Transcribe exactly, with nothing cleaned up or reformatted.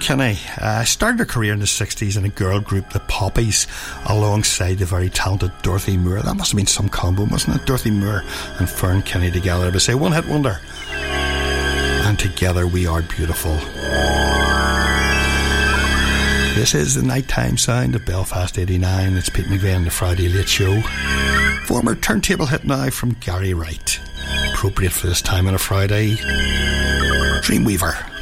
Kinney uh, started her career in the sixties in a girl group, the Poppies, alongside the very talented Dorothy Moore. That must have been some combo, wasn't it? Dorothy Moore and Fern Kinney together. I would say one hit wonder. And together we are beautiful. This is the nighttime sound of Belfast eighty-nine. It's Pete McVeigh, the Friday Late Show. Former turntable hit now from Gary Wright. Appropriate for this time on a Friday. Dreamweaver.